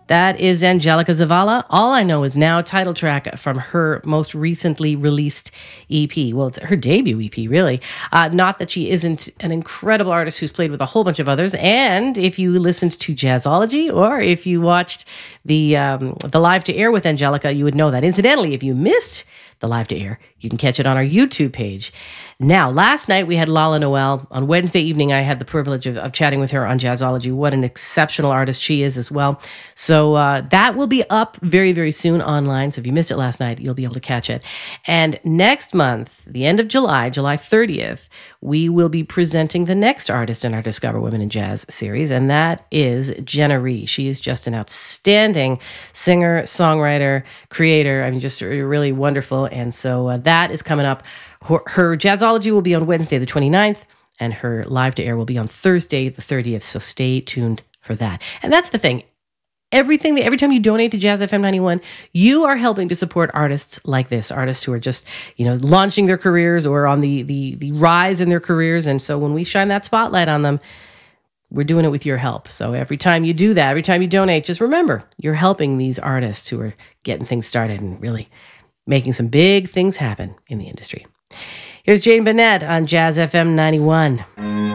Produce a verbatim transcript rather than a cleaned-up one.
That is Angelica Zavala. All I Know Is Now, title track from her most recently released E P. Well, it's her debut E P, really. Uh, not that she isn't an incredible artist who's played with a whole bunch of others. And if you listened to Jazzology or if you watched the um, the Live to Air with Angelica, you would know that. Incidentally, if you missed the Live to Air, you can catch it on our YouTube page. Now, last night we had Lala Noel. On Wednesday evening, I had the privilege of, of chatting with her on Jazzology. What an exceptional artist she is as well. So uh, that will be up very, very soon online. So if you missed it last night, you'll be able to catch it. And next month, the end of July, July thirtieth, we will be presenting the next artist in our Discover Women in Jazz series, and that is Jenna Rhee. She is just an outstanding singer, songwriter, creator. I mean, just really wonderful. And so uh, that is coming up. Her, her Jazzology will be on Wednesday, the twenty-ninth, and her Live to Air will be on Thursday, the thirtieth. So stay tuned for that. And that's the thing. Everything, every time you donate to Jazz F M ninety-one, you are helping to support artists like this, artists who are just, you know, launching their careers or on the the the rise in their careers. And so when we shine that spotlight on them, we're doing it with your help. So every time you do that, every time you donate, just remember, you're helping these artists who are getting things started and really making some big things happen in the industry. Here's Jane Bennett on Jazz F M ninety-one.